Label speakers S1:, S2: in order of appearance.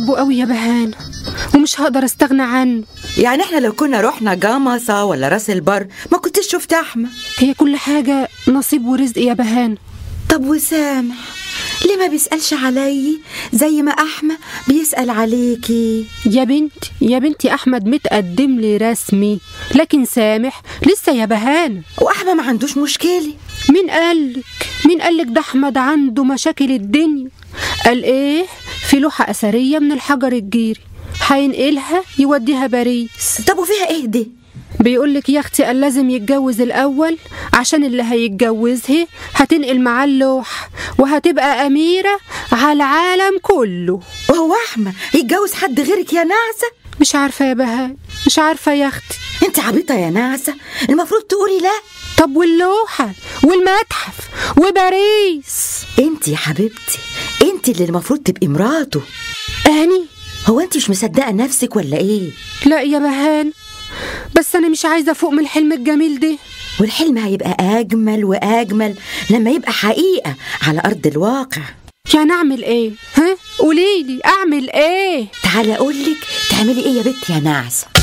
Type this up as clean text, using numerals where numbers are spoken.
S1: بحبه قوي يا بهان، ومش هقدر استغنى عنه.
S2: يعني احنا لو كنا رحنا جمصة ولا راس البر ما كنتش شفت أحمد؟
S1: هي كل حاجة نصيب ورزق يا بهان.
S2: طب وسامح ليه ما بيسألش علي زي ما أحمد بيسأل عليكي؟
S1: يا بنتي أحمد متقدم لي رسمي، لكن سامح لسه يا بهان.
S2: وأحمد ما عندوش مشكلة.
S1: مين قالك ده أحمد عنده مشاكل الدنيا؟ قال إيه؟ في لوحة أثرية من الحجر الجيري هينقلها يوديها باريس.
S2: طب وفيها إيه دي؟
S1: بيقولك يا اختي قال لازم يتجوز الأول، عشان اللي هيتجوزها هتنقل معاه اللوح وهتبقى أميرة على العالم كله.
S2: وهو أحمد يتجوز حد غيرك يا نعسة؟
S1: مش عارفة يا بهاء، مش عارفة يا اختي.
S2: انت عبيطة يا نعسة، المفروض تقولي لا.
S1: طب واللوحة والمتحف وباريس؟
S2: انت يا حبيبتي انت اللي المفروض تبقي مراته.
S1: أني؟
S2: هو انت مش مصدقة نفسك ولا ايه؟
S1: لا يا بهان، بس أنا مش عايزة فوق من الحلم الجميل ده.
S2: والحلم هيبقى أجمل وأجمل لما يبقى حقيقة على أرض الواقع.
S1: يعني أعمل إيه؟ ها؟ قوليلي أعمل إيه؟
S2: تعالى أقولك تعملي إيه يا بنت يا نعسة.